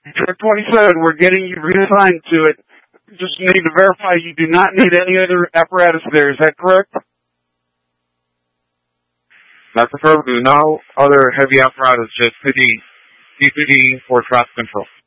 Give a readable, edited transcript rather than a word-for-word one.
Truck 27, we're getting you reassigned to it. Just need to verify you do not need any other apparatus there. Is that correct? That's affirmative. No other heavy apparatus, just PD for traffic control.